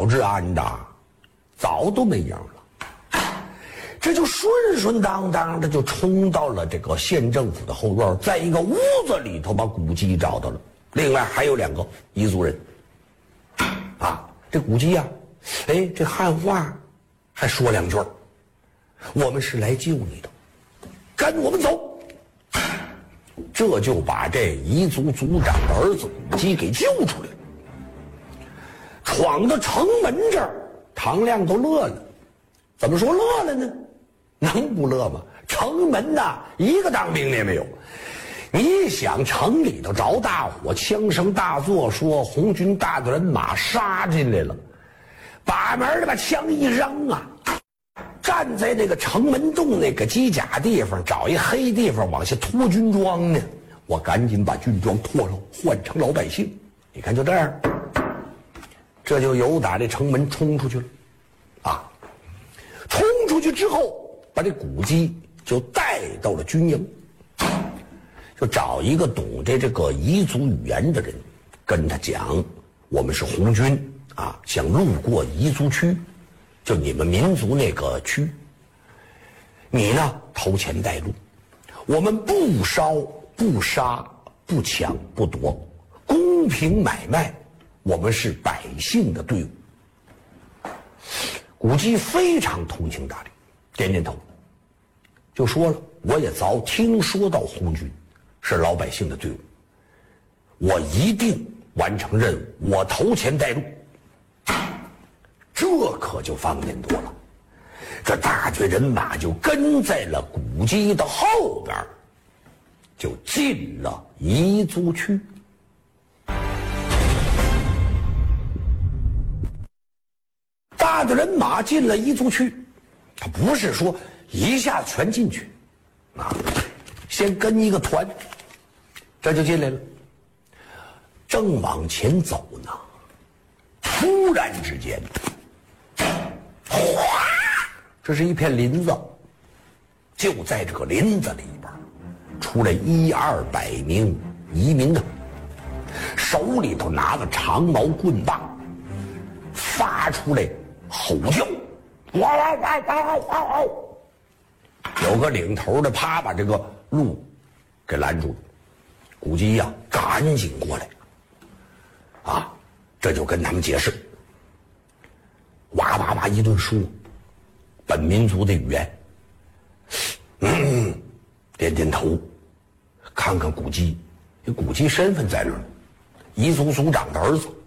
治安的，早都没影了。这就顺顺当当的就冲到了这个县政府的后院，在一个屋子里头把古籍找到了。另外还有2个彝族人。啊，这古籍呀，这汉话还说2句，我们是来救你的，跟我们走。这就把这彝族族长的儿子古籍给救出来了。闯到城门这儿，唐亮都乐了。怎么说乐了呢？能不乐吗？城门呐，一个当兵的也没有。你想城里头着大火，枪声大作，说红军大队人马杀进来了，把门的把枪一扔啊，站在那个城门洞那个机甲地方，找一黑地方往下脱军装呢。我赶紧把军装脱了，换成老百姓。你看就这样，这就由打这城门冲出去了，啊，冲出去之后，把这古籍就带到了军营。就找一个懂这个彝族语言的人，跟他讲，我们是红军啊，想路过彝族区，就你们民族那个区，你呢投钱带路，我们不烧不杀不抢不夺，公平买卖，我们是百姓的队伍。古籍非常通情达理，点点头，就说了，我也早听说到红军是老百姓的队伍，我一定完成任务，我投钱带路。这可就方便多了，这大队人马就跟在了古籍的后边，就进了彝族区。大队人马进了彝族区，他不是说一下子全进去啊，先跟一个团，这就进来了。正往前走呢，突然之间，哗！这是一片林子，就在这个林子里边，出来100-200名移民啊，手里头拿着长矛棍棒，发出来吼叫，哇哇哇哇哇哇！有个领头的，啪把这个路给拦住了。古籍呀，赶紧过来，啊，这就跟他们解释，哇哇哇一顿说，本民族的语言，点点头，看看古籍，这古籍身份在这儿，彝族族长的儿子，